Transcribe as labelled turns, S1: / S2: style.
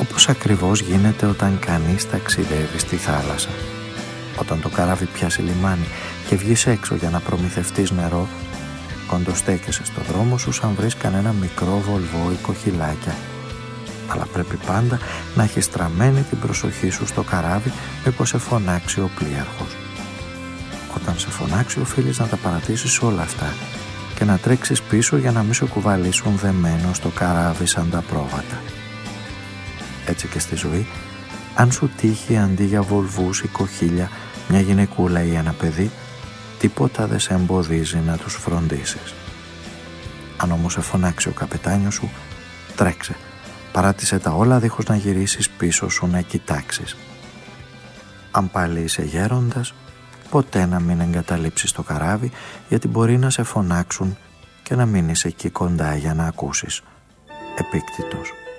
S1: όπως ακριβώς γίνεται όταν κανείς ταξιδεύει στη θάλασσα. Όταν το καράβι πιάσει λιμάνι και βγεις έξω για να προμηθευτείς νερό, κοντοστέκεσαι στο δρόμο σου σαν βρεις κανένα μικρό βολβό ή κοχυλάκια. Αλλά πρέπει πάντα να έχεις στραμμένη την προσοχή σου στο καράβι μήπως σε φωνάξει ο πλοίαρχος. Όταν σε φωνάξει οφείλεις να τα παρατήσεις όλα αυτά και να τρέξεις πίσω για να μην σε κουβαλήσουν δεμένο στο καράβι σαν τα πρόβατα. Έτσι και στη ζωή, αν σου τύχει αντί για βολβούς ή κοχύλια μια γυναικούλα ή ένα παιδί, τίποτα δεν σε εμποδίζει να τους φροντίσεις. Αν όμως σε φωνάξει ο καπετάνιος σου, τρέξε, παράτησε τα όλα δίχως να γυρίσεις πίσω σου να κοιτάξεις. Αν πάλι είσαι γέροντας, ποτέ να μην εγκαταλείψεις το καράβι, γιατί μπορεί να σε φωνάξουν και να μείνεις εκεί κοντά για να ακούσεις. Επίκτητος.